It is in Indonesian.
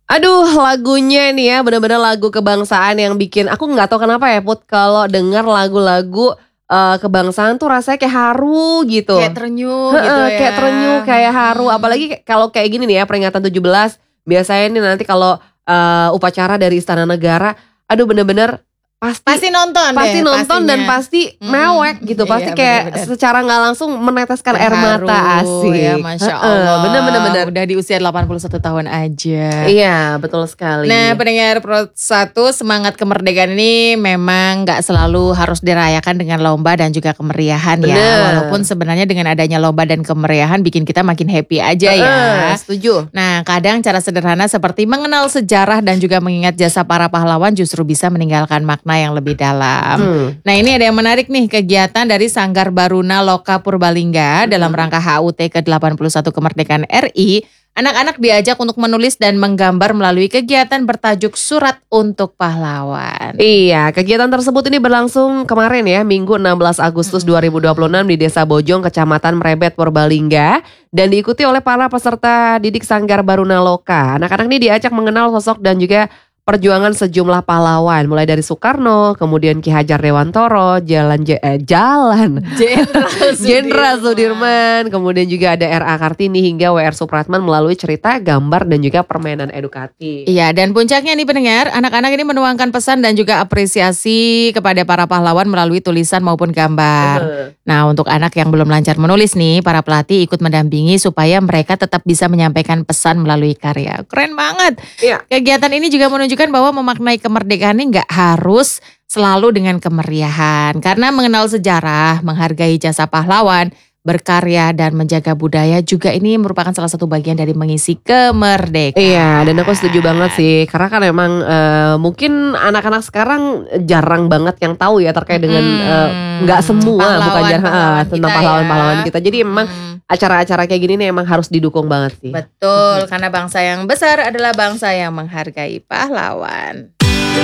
Aduh, lagunya nih ya bener-bener lagu kebangsaan yang bikin aku nggak tahu kenapa ya Put, kalau denger lagu-lagu kebangsaan tuh rasanya kayak haru gitu. Kayak terenyuh gitu Heeh, ya. kayak terenyuh, kayak haru. Apalagi kalau kayak gini nih ya peringatan 17, biasanya nih nanti kalau upacara dari Istana Negara, aduh bener-bener Pasti nonton pasti deh nonton pastinya. dan pasti mewek gitu. Pasti Iya, kayak benar-benar. secara nggak langsung meneteskan air Terharu mata, ya, asik. Masya Heeh, Allah. bener. Udah di usia 81 tahun aja. Iya, betul sekali. Nah, pendengar Pro 1, semangat kemerdekaan ini memang gak selalu harus dirayakan dengan lomba dan juga kemeriahan ya. Bener. Walaupun sebenarnya dengan adanya lomba dan kemeriahan bikin kita makin happy aja ya. Setuju. Nah, kadang cara sederhana seperti mengenal sejarah dan juga mengingat jasa para pahlawan justru bisa meninggalkan makna yang lebih dalam. Nah, ini ada yang menarik nih, kegiatan dari Sanggar Baruna Loka Purbalingga dalam rangka HUT ke-81 kemerdekaan RI. Anak-anak diajak untuk menulis dan menggambar melalui kegiatan bertajuk Surat untuk Pahlawan. Iya, kegiatan tersebut ini berlangsung kemarin ya, Minggu 16 Agustus 2026 di Desa Bojong, Kecamatan Mrebet, Purbalingga, dan diikuti oleh para peserta didik Sanggar Baruna Loka. Anak-anak ini diajak mengenal sosok dan juga perjuangan sejumlah pahlawan, mulai dari Soekarno, kemudian Ki Hajar Dewantoro, Jenderal Sudirman, kemudian juga ada R.A. Kartini hingga W.R. Supratman melalui cerita, gambar, dan juga permainan edukatif. Iya, dan puncaknya nih pendengar, anak-anak ini menuangkan pesan dan juga apresiasi kepada para pahlawan melalui tulisan maupun gambar. Nah, untuk anak yang belum lancar menulis nih, para pelatih ikut mendampingi supaya mereka tetap bisa menyampaikan pesan melalui karya. Keren banget. Iya. Kegiatan ini juga menunjukkan bahwa memaknai kemerdekaan ini gak harus selalu dengan kemeriahan. Karena mengenal sejarah, menghargai jasa pahlawan, berkarya dan menjaga budaya juga ini merupakan salah satu bagian dari mengisi kemerdekaan. Iya, dan aku setuju banget sih, karena kan memang mungkin anak-anak sekarang jarang banget yang tahu ya terkait dengan nggak semua bukan jarang tentang pahlawan-pahlawan kita. Jadi memang acara-acara kayak gini nih emang harus didukung banget sih. Betul, karena bangsa yang besar adalah bangsa yang menghargai pahlawan.